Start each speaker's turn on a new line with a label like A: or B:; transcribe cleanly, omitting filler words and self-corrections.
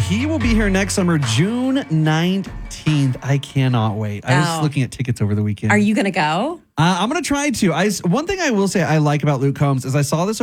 A: He will be here next summer, June 19th. I cannot wait. I was looking at tickets over the weekend.
B: Are you going to go?
A: I'm going to try to. One thing I will say I like about Luke Combs is I saw this